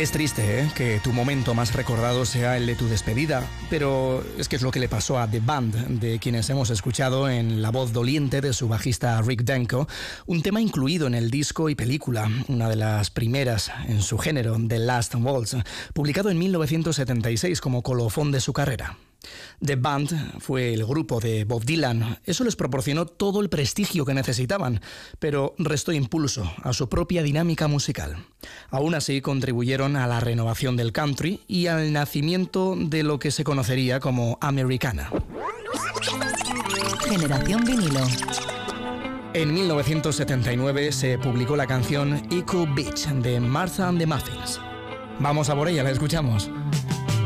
Es triste, que tu momento más recordado sea el de tu despedida, pero es que es lo que le pasó a The Band, de quienes hemos escuchado en la voz doliente de su bajista Rick Danko, un tema incluido en el disco y película, una de las primeras en su género, The Last Waltz, publicado en 1976 como colofón de su carrera. The Band fue el grupo de Bob Dylan. Eso les proporcionó todo el prestigio que necesitaban, pero restó impulso a su propia dinámica musical. Aún así, contribuyeron a la renovación del country y al nacimiento de lo que se conocería como Americana. Generación vinilo. En 1979 se publicó la canción Echo Beach de Martha and the Muffins. Vamos a por ella, la escuchamos.